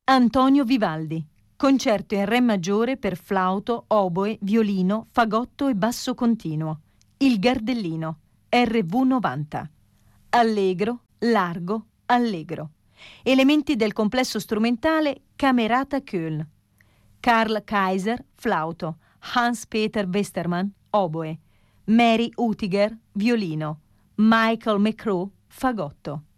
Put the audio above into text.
Antonio Vivaldi. Concerto in re maggiore per flauto, oboe, violino, fagotto e basso continuo. Il Gardellino, RV 90. Allegro, largo, allegro. Elementi del complesso strumentale Camerata Köln. Karl Kaiser, flauto. Hans-Peter Westermann, oboe. Mary Utiger, violino. Michael McCrew, fagotto.